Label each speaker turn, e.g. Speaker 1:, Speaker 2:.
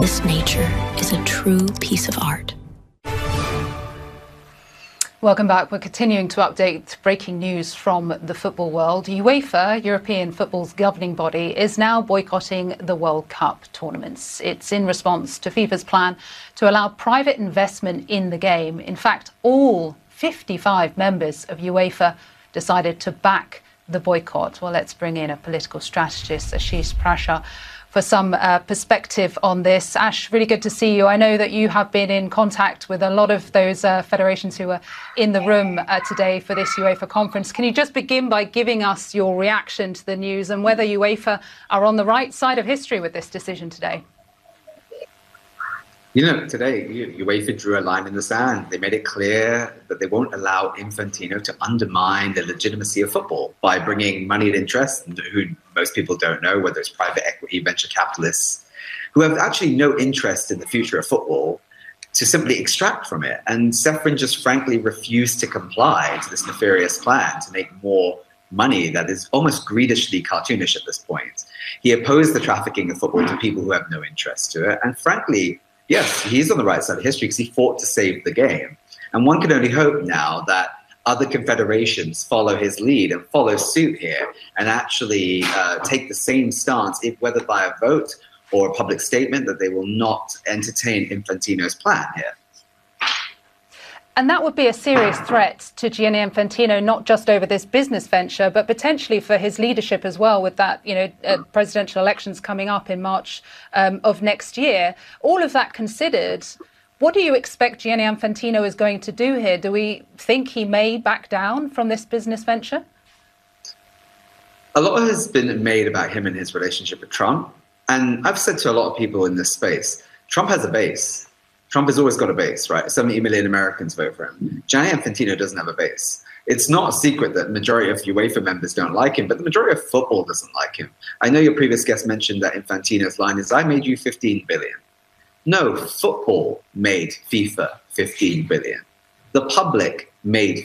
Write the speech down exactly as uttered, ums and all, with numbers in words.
Speaker 1: This nature is a true piece of art.
Speaker 2: Welcome back. We're continuing to update breaking news from the football world. UEFA, European football's governing body, is now boycotting the World Cup tournaments. It's in response to FIFA's plan to allow private investment in the game. In fact, all fifty-five members of UEFA decided to back the boycott. Well, let's bring in a political strategist, Ashish Prasha, for some uh, perspective on this. Ash, really good to see you. I know that you have been in contact with a lot of those uh, federations who were in the room uh, today for this UEFA conference. Can you just begin by giving us your reaction to the news and whether UEFA are on the right side of history with this decision today?
Speaker 3: You know, today, UEFA drew a line in the sand. They made it clear that they won't allow Infantino to undermine the legitimacy of football by bringing moneyed interests, who most people don't know, whether it's private equity, venture capitalists, who have actually no interest in the future of football, to simply extract from it. And Ceferin just frankly refused to comply to this nefarious plan to make more money that is almost greedishly cartoonish at this point. He opposed the trafficking of football to people who have no interest to it. And frankly, yes, he's on the right side of history because he fought to save the game. And one can only hope now that other confederations follow his lead and follow suit here and actually uh, take the same stance, if, whether by a vote or a public statement, that they will not entertain Infantino's plan here.
Speaker 2: And that would be a serious threat to Gianni Infantino, not just over this business venture, but potentially for his leadership as well, with that, you know, uh, presidential elections coming up in March um, of next year. All of that considered, what do you expect Gianni Infantino is going to do here? Do we think he may back down from this business venture?
Speaker 3: A lot has been made about him and his relationship with Trump. And I've said to a lot of people in this space, Trump has a base. Trump has always got a base, right? seventy million Americans vote for him. Gianni Infantino doesn't have a base. It's not a secret that the majority of UEFA members don't like him, but the majority of football doesn't like him. I know your previous guest mentioned that Infantino's line is, I made you fifteen billion. No, football made FIFA fifteen billion. The public made